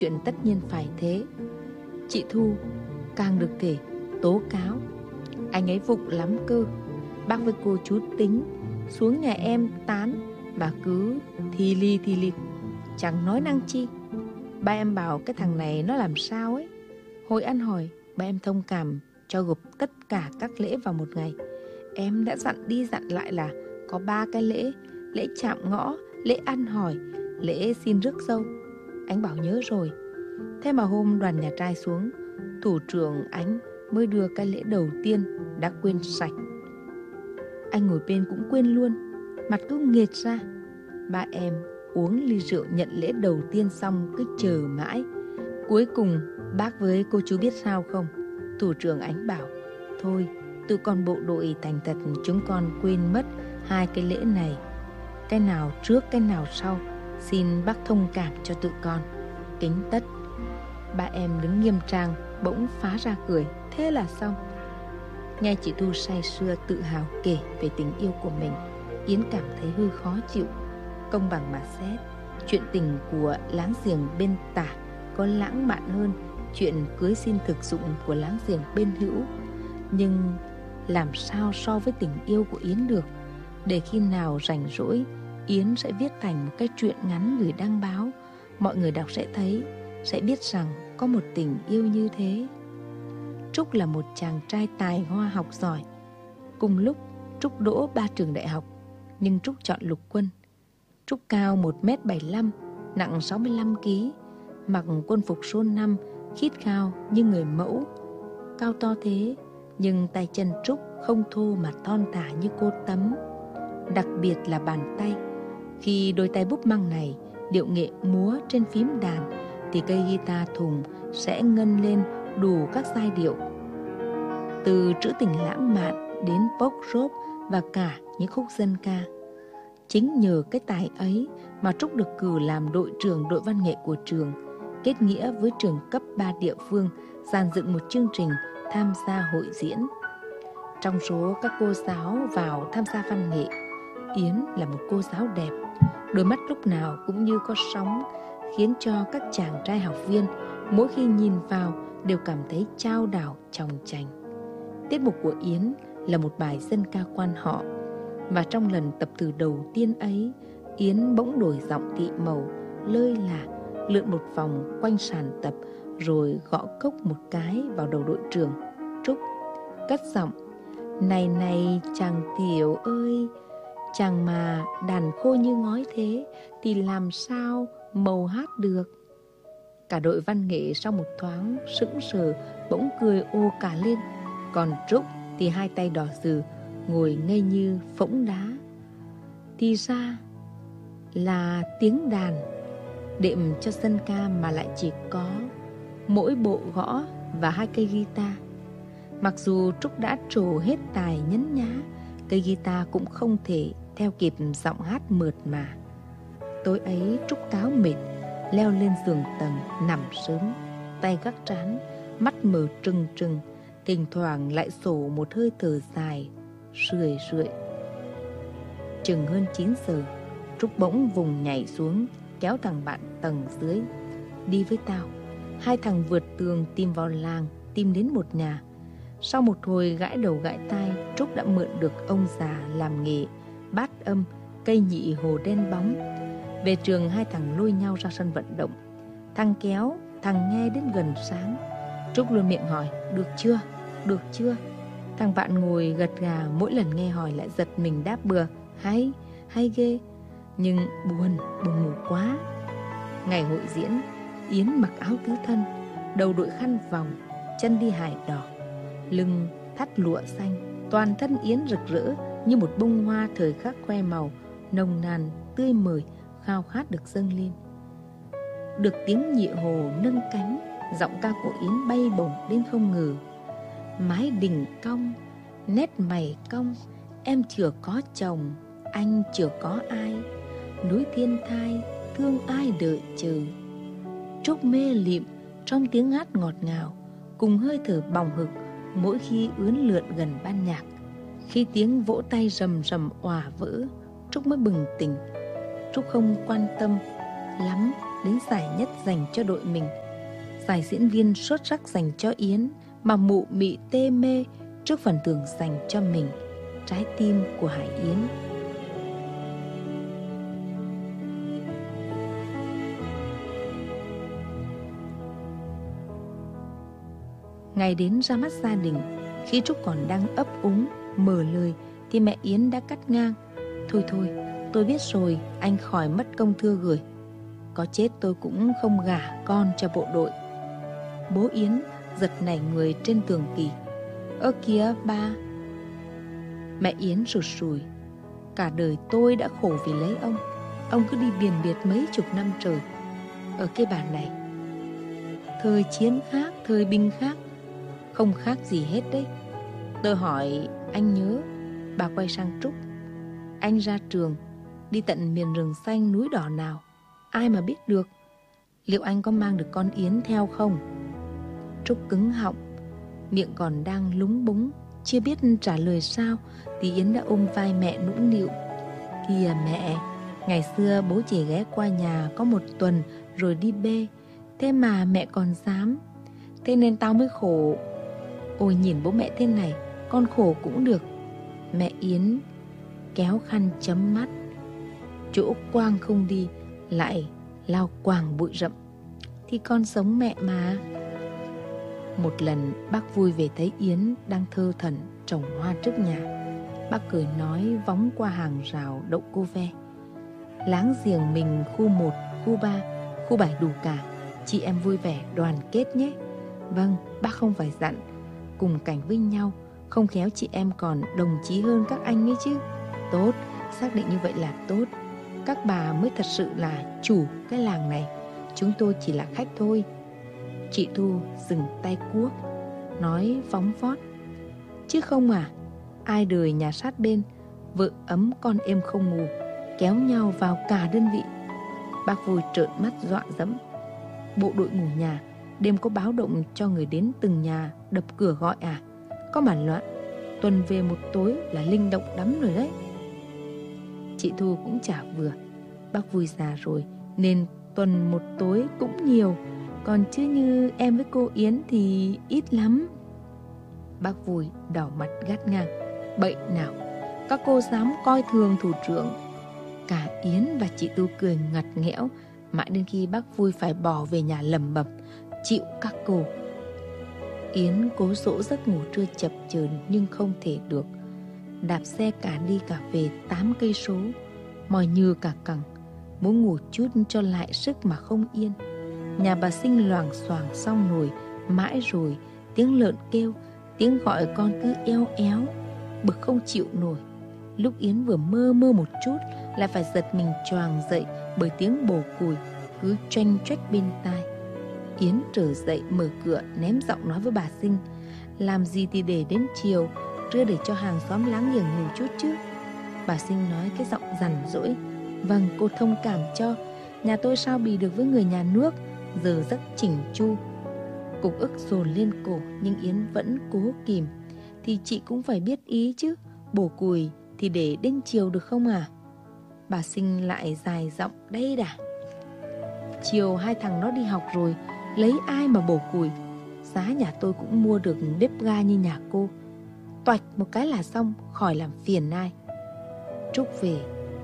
Chuyện tất nhiên phải thế. Chị Thu càng được thể tố cáo. Anh ấy vụng lắm cơ. Bác với cô chú Tính xuống nhà em tán mà cứ thì li chẳng nói năng chi. Ba em bảo cái thằng này nó làm sao ấy. Hồi ăn hỏi, ba em thông cảm cho gộp tất cả các lễ vào một ngày. Em đã dặn đi dặn lại là có 3 cái lễ: lễ chạm ngõ, lễ ăn hỏi, lễ xin rước dâu. Anh bảo nhớ rồi. Thế mà hôm đoàn nhà trai xuống, thủ trưởng anh mới đưa cái lễ đầu tiên đã quên sạch. Anh ngồi bên cũng quên luôn, mặt cứ nghệt ra. Ba em uống ly rượu nhận lễ đầu tiên xong cứ chờ mãi. Cuối cùng bác với cô chú biết sao không? Thủ trưởng anh bảo: thôi, tụi con bộ đội thành thật, chúng con quên mất 2 cái lễ này. Cái nào trước cái nào sau, xin bác thông cảm cho tụi con. Kính tất. Ba em đứng nghiêm trang bỗng phá ra cười. Thế là xong. Nghe chị Thu say sưa tự hào kể về tình yêu của mình, Yến cảm thấy hơi khó chịu. Công bằng mà xét, chuyện tình của láng giềng bên tả có lãng mạn hơn chuyện cưới xin thực dụng của láng giềng bên hữu. Nhưng làm sao so với tình yêu của Yến được? Để khi nào rảnh rỗi, Yến sẽ viết thành một cái truyện ngắn gửi đăng báo. Mọi người đọc sẽ thấy, sẽ biết rằng có một tình yêu như thế. Trúc là một chàng trai tài hoa học giỏi. Cùng lúc Trúc đỗ 3 trường đại học, nhưng Trúc chọn lục quân. Trúc cao 1m75, nặng 65 kg, mặc quân phục số 5, khít khao như người mẫu. Cao to thế, nhưng tay chân Trúc không thô mà thon thả như cô Tấm. Đặc biệt là bàn tay. Khi đôi tay búp măng này điệu nghệ múa trên phím đàn, thì cây guitar thùng sẽ ngân lên đủ các giai điệu, từ trữ tình lãng mạn đến pop rock và cả những khúc dân ca. Chính nhờ cái tài ấy mà Trúc được cử làm đội trưởng đội văn nghệ của trường, kết nghĩa với trường cấp 3 địa phương, dàn dựng một chương trình tham gia hội diễn. Trong số các cô giáo vào tham gia văn nghệ, Yến là một cô giáo đẹp, đôi mắt lúc nào cũng như có sóng, khiến cho các chàng trai học viên mỗi khi nhìn vào đều cảm thấy chao đảo chòng chành. Tiết mục của Yến là một bài dân ca quan họ, và trong lần tập thử đầu tiên ấy, Yến bỗng đổi giọng thị màu, lơi là lượn một vòng quanh sàn tập, rồi gõ cốc một cái vào đầu đội trưởng. Trúc cất giọng: này này chàng Tiểu ơi, chàng mà đàn khô như ngói thế thì làm sao màu hát được. Cả đội văn nghệ sau một thoáng sững sờ bỗng cười ồ cả lên. Còn Trúc thì hai tay đỏ rừ, ngồi ngây như phỗng đá. Thì ra là tiếng đàn đệm cho dân ca mà lại chỉ có mỗi bộ gõ và 2 cây guitar. Mặc dù Trúc đã trổ hết tài nhấn nhá, cây guitar cũng không thể theo kịp giọng hát mượt mà. Tối ấy Trúc cáo mệt, leo lên giường tầng nằm sớm, tay gác trán, mắt mở trừng trừng, thỉnh thoảng lại sổ một hơi thở dài, sười sượi. Chừng hơn 9 giờ, Trúc bỗng vùng nhảy xuống, kéo thằng bạn tầng dưới: đi với tao. 2 thằng vượt tường tìm vào làng, tìm đến một nhà. Sau một hồi gãi đầu gãi tai, Trúc đã mượn được ông già làm nghề bát âm cây nhị hồ đen bóng. Về trường, 2 thằng lôi nhau ra sân vận động. Thằng kéo, thằng nghe đến gần sáng. Trúc luôn miệng hỏi: được chưa? Được chưa? Thằng bạn ngồi gật gà, mỗi lần nghe hỏi lại giật mình đáp bừa: hay, hay ghê. Nhưng buồn ngủ quá. Ngày hội diễn, Yến mặc áo tứ thân, đầu đội khăn vòng, chân đi hài đỏ, lưng thắt lụa xanh. Toàn thân Yến rực rỡ như một bông hoa thời khắc khoe màu, nồng nàn, tươi mời, khao khát được dâng lên. Được tiếng nhị hồ nâng cánh, giọng ca của Yến bay bổng đến không ngờ. Mái đình cong, nét mày cong, em chưa có chồng, anh chưa có ai, núi thiên thai, thương ai đợi chờ. Trúc mê lịm trong tiếng hát ngọt ngào, cùng hơi thở bỏng hực mỗi khi ướn lượn gần ban nhạc. Khi tiếng vỗ tay rầm rầm òa vỡ, Trúc mới bừng tỉnh. Trúc không quan tâm lắm đến giải nhất dành cho đội mình. Giải diễn viên xuất sắc dành cho Yến, mà mụ mị tê mê trước phần thưởng dành cho mình, trái tim của Hải Yến. Ngày đến ra mắt gia đình, khi Trúc còn đang ấp úng, mở lời thì mẹ Yến đã cắt ngang. Thôi, tôi biết rồi, anh khỏi mất công thưa gửi. Có chết tôi cũng không gả con cho bộ đội. Bố Yến giật nảy người trên tường kỳ. Ơ kìa ba. Mẹ Yến rụt rùi. Cả đời tôi đã khổ vì lấy ông cứ đi biền biệt mấy chục năm trời. Ở cái bản này, thời chiến khác, thời binh khác, không khác gì hết đấy. Tôi hỏi anh nhớ. Bà quay sang Trúc. Anh ra trường, đi tận miền rừng xanh núi đỏ nào, ai mà biết được. Liệu anh có mang được con Yến theo không? Trúc cứng họng, miệng còn đang lúng búng, chưa biết trả lời sao, thì Yến đã ôm vai mẹ nũng nịu. Kìa mẹ, ngày xưa bố chỉ ghé qua nhà có một tuần rồi đi bê, thế mà mẹ còn dám. Thế nên tao mới khổ. Ôi nhìn bố mẹ thế này, con khổ cũng được. Mẹ Yến kéo khăn chấm mắt. Chỗ quang không đi, lại lao quàng bụi rậm. Thì con sống mẹ mà. Một lần bác vui về thấy Yến đang thơ thẩn trồng hoa trước nhà. Bác cười nói vóng qua hàng rào đậu cô ve. Láng giềng mình khu 1, khu 3, khu 7 đủ cả. Chị em vui vẻ đoàn kết nhé. Vâng, bác không phải dặn. Cùng cảnh với nhau, không khéo chị em còn đồng chí hơn các anh ấy chứ. Tốt, xác định như vậy là tốt. Các bà mới thật sự là chủ cái làng này. Chúng tôi chỉ là khách thôi. Chị Thu dừng tay cuốc, nói phóng vót. Chứ không à, ai đời nhà sát bên, vợ ấm con êm không ngủ, kéo nhau vào cả đơn vị. Bác vui trợn mắt dọa dẫm. Bộ đội ngủ nhà, đêm có báo động cho người đến từng nhà đập cửa gọi à? Có bản loạn, tuần về một tối là linh động đắm rồi đấy. Chị Thu cũng chả vừa. Bác vui già rồi nên tuần một tối cũng nhiều, còn chứ như em với cô Yến thì ít lắm. Bác vui đỏ mặt gắt ngang. Bậy nào, các cô dám coi thường thủ trưởng. Cả Yến và chị Tu cười ngặt nghẽo, mãi đến khi bác vui phải bỏ về nhà lẩm bẩm chịu các cô. Yến cố dỗ giấc ngủ trưa chập chờn nhưng không thể được. Đạp xe cả đi cả về 8 cây số, mỏi nhừ cả cẳng, muốn ngủ chút cho lại sức mà không yên. Nhà bà Sinh loảng xoảng xong nồi, mãi rồi tiếng lợn kêu, tiếng gọi con cứ eo éo, bực không chịu nổi. Lúc Yến vừa mơ một chút lại phải giật mình choàng dậy bởi tiếng bổ củi cứ choanh choách bên tai. Yến trở dậy mở cửa ném giọng nói với bà Sinh. Làm gì thì để đến chiều, trưa để cho hàng xóm láng giềng ngủ chút chứ. Bà Sinh nói cái giọng dằn dỗi. Vâng, cô thông cảm cho. Nhà tôi sao bì được với người nhà nước, giờ giấc chỉnh chu. Cục ức dồn lên cổ nhưng Yến vẫn cố kìm. Thì chị cũng phải biết ý chứ. Bổ củi thì để đến chiều được không à? Bà Sinh lại dài giọng đây đà. Chiều hai thằng nó đi học rồi, lấy ai mà bổ củi. Giá nhà tôi cũng mua được bếp ga như nhà cô. Toạch một cái là xong, khỏi làm phiền ai. Trúc về.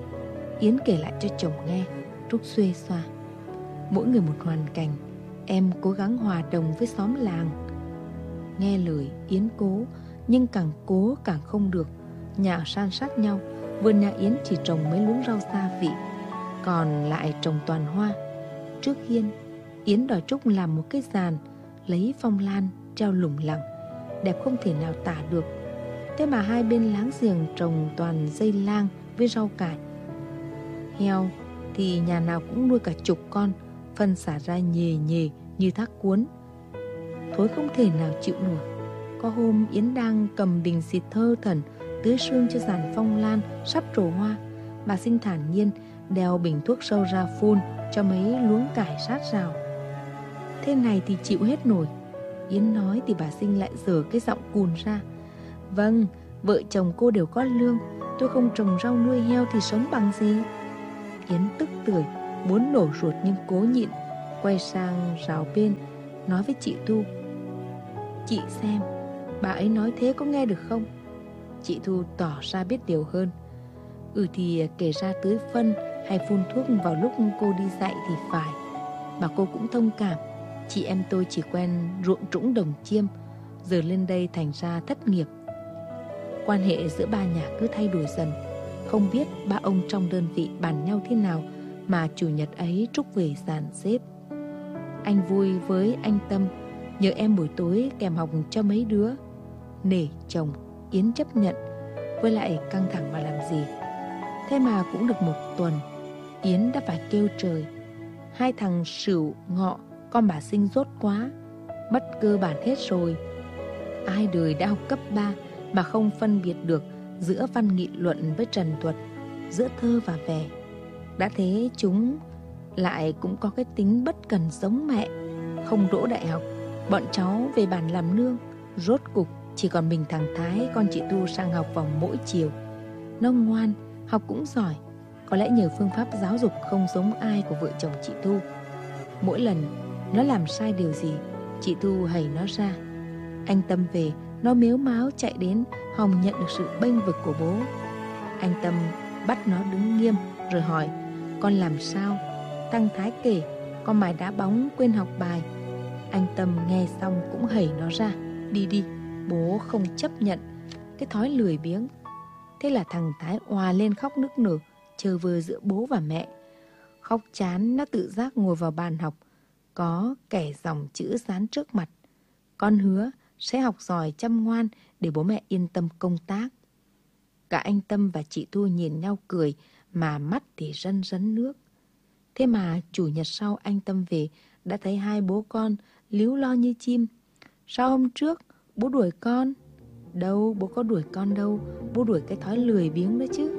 Yến kể lại cho chồng nghe. Trúc xuê xoa. Mỗi người một hoàn cảnh, em cố gắng hòa đồng với xóm làng. Nghe lời Yến cố, nhưng càng cố càng không được. Nhà san sát nhau, vườn nhà Yến chỉ trồng mấy luống rau gia vị, còn lại trồng toàn hoa. Trước hiên, Yến đòi Trúc làm một cái giàn, lấy phong lan treo lủng lẳng, đẹp không thể nào tả được. Thế mà hai bên láng giềng trồng toàn dây lang với rau cải. Heo thì nhà nào cũng nuôi cả chục con, phân xả ra nhề nhề như thác cuốn. Thối không thể nào chịu nổi. Có hôm Yến đang cầm bình xịt thơ thẩn tưới sương cho giàn phong lan sắp trổ hoa. Bà Sinh thản nhiên đeo bình thuốc sâu ra phun cho mấy luống cải sát rào. Thế này thì chịu hết nổi. Yến nói thì bà Sinh lại giở cái giọng cùn ra. Vâng, vợ chồng cô đều có lương, tôi không trồng rau nuôi heo thì sống bằng gì? Yến tức tưởi, muốn nổ ruột nhưng cố nhịn, quay sang rào bên, nói với chị Thu: "Chị xem, bà ấy nói thế có nghe được không?" Chị Thu tỏ ra biết điều hơn: Thì kể ra tưới phân hay phun thuốc vào lúc cô đi dạy thì phải. Mà cô cũng thông cảm, chị em tôi chỉ quen ruộng trũng đồng chiêm, giờ lên đây thành ra thất nghiệp. Quan hệ giữa ba nhà cứ thay đổi dần. Không biết ba ông trong đơn vị bàn nhau thế nào mà chủ nhật ấy Trúc về dàn xếp. Anh vui với anh Tâm, nhờ em buổi tối kèm học cho mấy đứa. Nể chồng, Yến chấp nhận, với lại căng thẳng mà làm gì. Thế mà cũng được một tuần, Yến đã phải kêu trời: "Hai thằng Sửu, Ngọ, con bà sinh dốt quá, mất cơ bản hết rồi." Ai đời đã học cấp 3 mà không phân biệt được giữa văn nghị luận với trần thuật, giữa thơ và vè. Đã thế chúng lại cũng có cái tính bất cần giống mẹ. Không đỗ đại học, bọn cháu về bản làm nương. Rốt cục chỉ còn mình thằng Thái, con chị Tu sang học vào mỗi chiều. Nó ngoan, học cũng giỏi. Có lẽ nhờ phương pháp giáo dục không giống ai của vợ chồng chị Thu. Mỗi lần nó làm sai điều gì, chị Thu hầy nó ra. Anh Tâm về, nó mếu máo chạy đến hòng nhận được sự bênh vực của bố. Anh Tâm bắt nó đứng nghiêm rồi hỏi: "Con làm sao?" Thằng Thái kể: "Con mải đá bóng quên học bài." Anh Tâm nghe xong cũng hầy nó ra: "Đi đi, bố không chấp nhận cái thói lười biếng." Thế là thằng Thái òa lên khóc nức nở, chơi vơ giữa bố và mẹ. Khóc chán, nó tự giác ngồi vào bàn học, có kẻ dòng chữ dán trước mặt: "Con hứa sẽ học giỏi chăm ngoan để bố mẹ yên tâm công tác." Cả anh Tâm và chị Thu nhìn nhau cười mà mắt thì rân rấn nước. Thế mà chủ nhật sau anh Tâm về đã thấy hai bố con líu lo như chim. "Sao hôm trước bố đuổi con?" "Đâu, bố có đuổi con đâu, bố đuổi cái thói lười biếng đó chứ."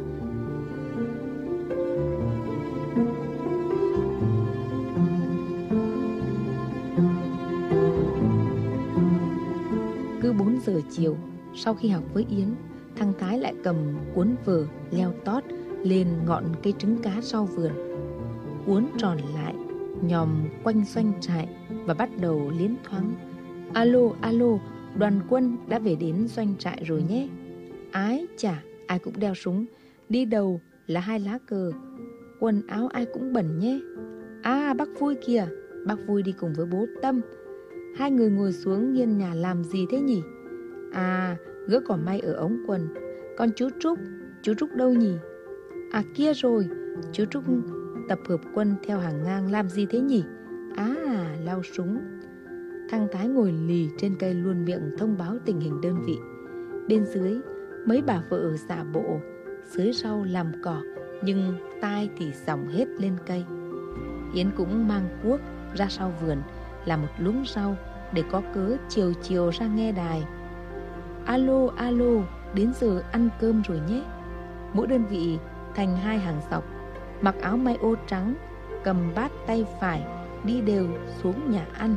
Cứ 4 giờ chiều, sau khi học với Yến, thằng Thái lại cầm cuốn vở leo tót lên ngọn cây trứng cá sau vườn. Cuốn tròn lại, nhòm quanh doanh trại và bắt đầu liến thoáng: "Alo, alo, đoàn quân đã về đến doanh trại rồi nhé." Ái chà, ai cũng đeo súng, đi đầu là 2 lá cờ, quần áo ai cũng bẩn nhé. "À, bác Vui kìa, bác Vui đi cùng với bố Tâm. Hai người ngồi xuống nghiên nhà làm gì thế nhỉ? À, gỡ cỏ may ở ống quần. Còn chú Trúc đâu nhỉ? À kia rồi, chú Trúc tập hợp quân theo hàng ngang làm gì thế nhỉ? À, lau súng." Thằng Thái ngồi lì trên cây luôn miệng thông báo tình hình đơn vị. Bên dưới, mấy bà vợ giả bộ dưới rau làm cỏ, nhưng tai thì dòng hết lên cây. Yến cũng mang cuốc ra sau vườn làm một luống rau để có cớ chiều chiều ra nghe đài: "Alo, alo, đến giờ ăn cơm rồi nhé." Mỗi đơn vị thành 2 hàng dọc, mặc áo may ô trắng, cầm bát tay phải, đi đều xuống nhà ăn.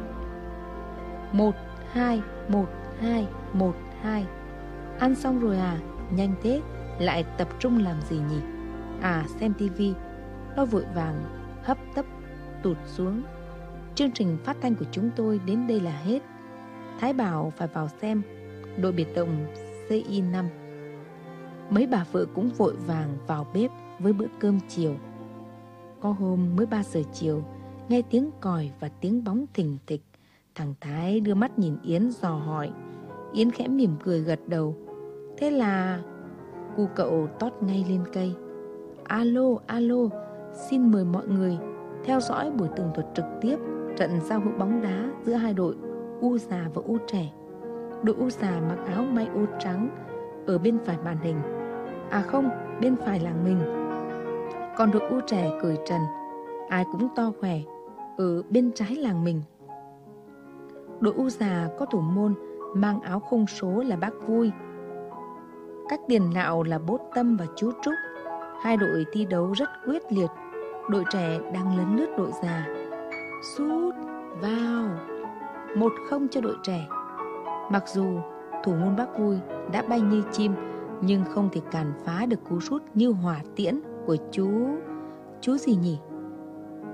1, 2, 1, 2, 1, 2. "Ăn xong rồi à? Nhanh thế, lại tập trung làm gì nhỉ?" "À, xem tivi." Nó vội vàng hấp tấp tụt xuống: "Chương trình phát thanh của chúng tôi đến đây là hết. Thái bảo phải vào xem, đội biệt động CI5." Mấy bà vợ cũng vội vàng vào bếp với bữa cơm chiều. Có hôm mới 3 giờ chiều, nghe tiếng còi và tiếng bóng thình thịch, thằng Thái đưa mắt nhìn Yến dò hỏi. Yến khẽ mỉm cười gật đầu. Thế là cu cậu tót ngay lên cây: "Alo, alo, xin mời mọi người theo dõi buổi tường thuật trực tiếp trận giao hữu bóng đá giữa hai đội U già và U trẻ. Đội U già mặc áo may ô trắng ở bên phải màn hình, à không, bên phải là mình. Còn đội U trẻ cởi trần, ai cũng to khỏe, ở bên trái làng mình. Đội U già có thủ môn mang áo khung số là bác Vui. Các tiền đạo là bố Tâm và chú Trúc. Hai đội thi đấu rất quyết liệt. Đội trẻ đang lấn lướt đội già. Sút vào 1-0 cho đội trẻ. Mặc dù thủ môn bác Vui đã bay như chim, nhưng không thể cản phá được cú sút như hỏa tiễn của chú gì nhỉ?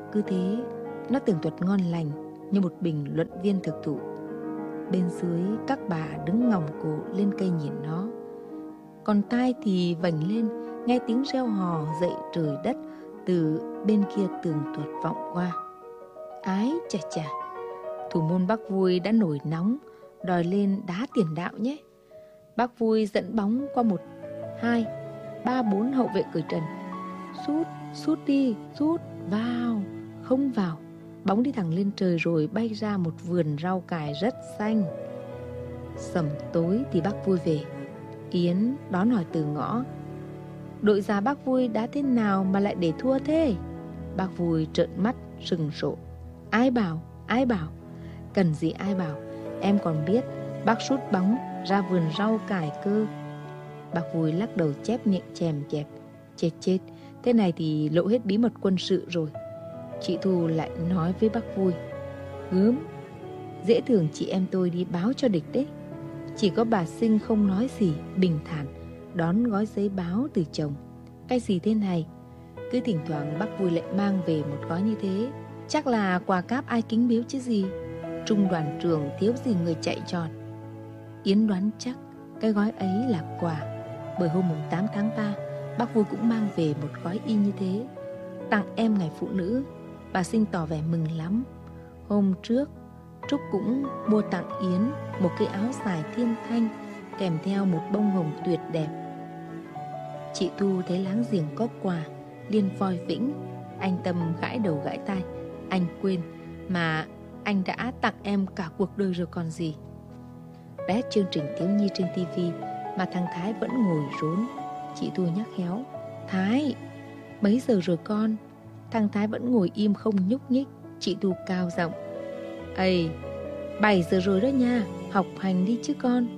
Cứ thế, nó tường thuật ngon lành như một bình luận viên thực thụ. Bên dưới các bà đứng ngòng cổ lên cây nhìn nó. Còn tai thì vành lên, nghe tiếng reo hò dậy trời đất từ bên kia tường thuật vọng qua. Ái chà chà, thủ môn Bác Vui đã nổi nóng, đòi lên đá tiền đạo nhé. Bác Vui dẫn bóng qua 1, 2, 3, 4 hậu vệ cởi trần. Sút, sút đi, sút, vào, không vào. Bóng đi thẳng lên trời rồi bay ra một vườn rau cải rất xanh. Sầm tối thì Bác Vui về. Yến đón hỏi từ ngõ: đội già Bác Vui đá thế nào mà lại để thua thế? Bác Vui trợn mắt sừng sộ: ai bảo, ai bảo? Cần gì ai bảo, em còn biết bác sút bóng ra vườn rau cải cơ. Bác Vui lắc đầu chép miệng chèm chẹp: chết chết, thế này thì lộ hết bí mật quân sự rồi. Chị Thu lại nói với Bác Vui: gớm, dễ thường chị em tôi đi báo cho địch đấy. Chỉ có bà Sinh không nói gì, bình thản đón gói giấy báo từ chồng. Cái gì thế này? Cứ thỉnh thoảng Bác Vui lại mang về một gói như thế. Chắc là quà cáp ai kính biếu chứ gì. Trung đoàn trưởng thiếu gì người chạy tròn. Yến đoán chắc cái gói ấy là quà, bởi hôm 8 tháng 3 Bác Vui cũng mang về một gói y như thế, tặng em ngày phụ nữ. Bà Sinh tỏ vẻ mừng lắm. Hôm trước Trúc cũng mua tặng Yến một cái áo dài thiên thanh kèm theo một bông hồng tuyệt đẹp. Chị Thu thấy láng giềng có quà liền voi vĩnh. Anh Tâm gãi đầu gãi tai: anh quên mà, anh đã tặng em cả cuộc đời rồi còn gì. Bé chương trình thiếu nhi trên tivi mà thằng Thái vẫn ngồi rốn. Chị Thu nhắc khéo: Thái, mấy giờ rồi con? Thằng Thái vẫn ngồi im không nhúc nhích. Chị Thu cao giọng: ây, 7 giờ rồi đó nha, học hành đi chứ con.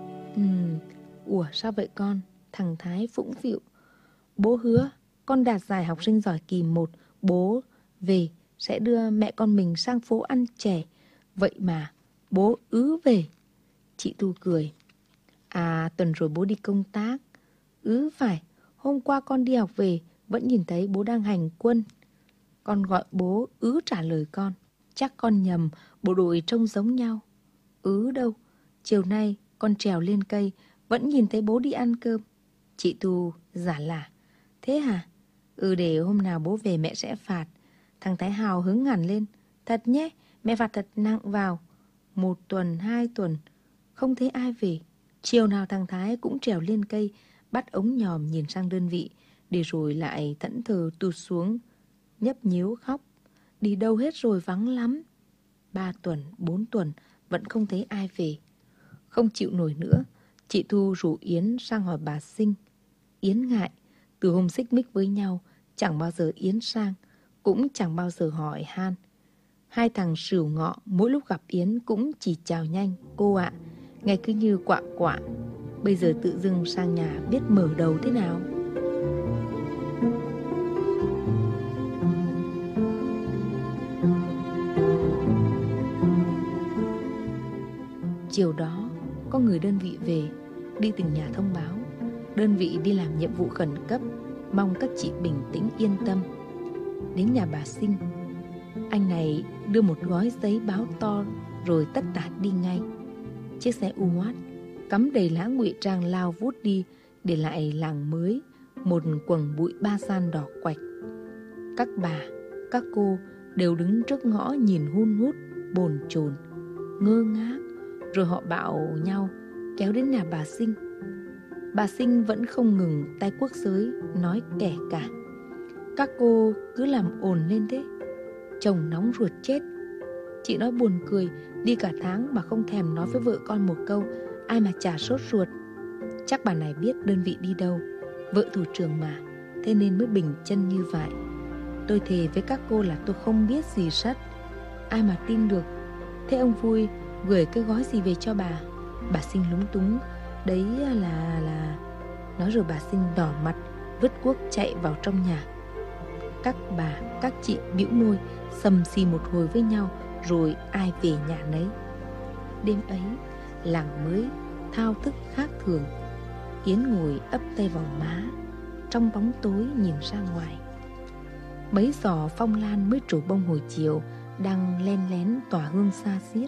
Ủa sao vậy con? Thằng Thái phũng phịu: bố hứa con đạt giải học sinh giỏi kỳ 1, bố về sẽ đưa mẹ con mình sang phố ăn chè. Vậy mà bố về. Chị Thu cười: à, tuần rồi bố đi công tác. Phải, hôm qua con đi học về vẫn nhìn thấy bố đang hành quân. Con gọi bố trả lời con. Chắc con nhầm, bộ đội trông giống nhau. Đâu, chiều nay con trèo lên cây vẫn nhìn thấy bố đi ăn cơm. Chị Thu giả lả: thế hả? Để hôm nào bố về mẹ sẽ phạt. Thằng Thái hào hứng hẳn lên: thật nhé, mẹ phạt thật nặng vào. 1 tuần, 2 tuần không thấy ai về. Chiều nào thằng Thái cũng trèo lên cây, bắt ống nhòm nhìn sang đơn vị, để rồi lại thẫn thờ tụt xuống, nhấp nhíu khóc: đi đâu hết rồi, vắng lắm. 3 tuần, 4 tuần vẫn không thấy ai về. Không chịu nổi nữa, chị Thu rủ Yến sang hỏi bà Sinh. Yến ngại, từ hôm xích mích với nhau chẳng bao giờ Yến sang, cũng chẳng bao giờ hỏi han. Hai thằng sửu ngọ mỗi lúc gặp Yến cũng chỉ chào nhanh: cô ạ, nghe cứ như quạ quạ. Bây giờ tự dưng sang nhà biết mở đầu thế nào. Chiều đó, có người đơn vị về, đi từng nhà thông báo đơn vị đi làm nhiệm vụ khẩn cấp, mong các chị bình tĩnh yên tâm. Đến nhà bà Sinh, anh này đưa một gói giấy báo to rồi tất tả đi ngay. Chiếc xe UH cắm đầy lá ngụy trang lao vút đi, để lại làng mới một quầng bụi ba gian đỏ quạch. Các bà, các cô đều đứng trước ngõ nhìn hun hút, bồn chồn, ngơ ngác. Rồi họ bảo nhau kéo đến nhà bà Sinh. Bà Sinh vẫn không ngừng tay quốc giới, nói kẻ cả: các cô cứ làm ồn lên thế, chồng nóng ruột chết. Chị nói buồn cười, đi cả tháng mà không thèm nói với vợ con một câu, ai mà chả sốt ruột. Chắc bà này biết đơn vị đi đâu, vợ thủ trưởng mà, thế nên mới bình chân như vậy. Tôi thề với các cô là tôi không biết gì sất. Ai mà tin được. Thế ông Vui gửi cái gói gì về cho bà? Bà Sinh lúng túng: đấy là... Nói rồi bà Sinh đỏ mặt, vứt cuốc chạy vào trong nhà. Các bà, các chị bĩu môi, sầm xì một hồi với nhau, rồi ai về nhà nấy. Đêm ấy, làng mới thao thức khác thường. Yến ngồi ấp tay vào má, trong bóng tối nhìn ra ngoài. Mấy giò phong lan mới trổ bông hồi chiều đang len lén tỏa hương xa xiết.